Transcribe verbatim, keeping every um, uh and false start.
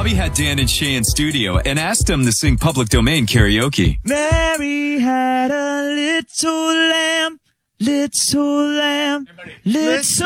Bobby had Dan and Shay in studio and asked them to sing Public Domain karaoke. Mary had a little lamb, little lamb, little